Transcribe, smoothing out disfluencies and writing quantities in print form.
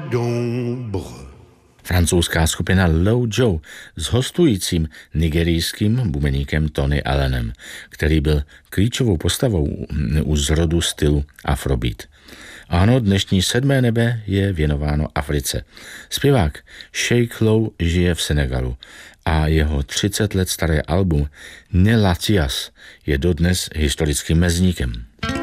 d'ombre. Francouzská skupina Low Joe s hostujícím nigerijským bubeníkem Tony Allenem, který byl klíčovou postavou u zrodu stylu Afrobeat. Ano, dnešní 7. nebe je věnováno Africe. Zpěvák Sheikh Low žije v Senegalu a jeho 30 let staré album Ne Latias je dodnes historickým mezníkem.